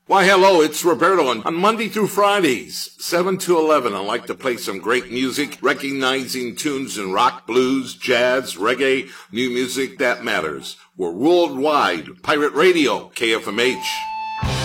Why, hello, it's Roberto, and on Monday through Fridays, 7 to 11, I like to play some great music, recognizing tunes in rock, blues, jazz, reggae, new music that matters. We're worldwide. Pirate Radio, KFMH.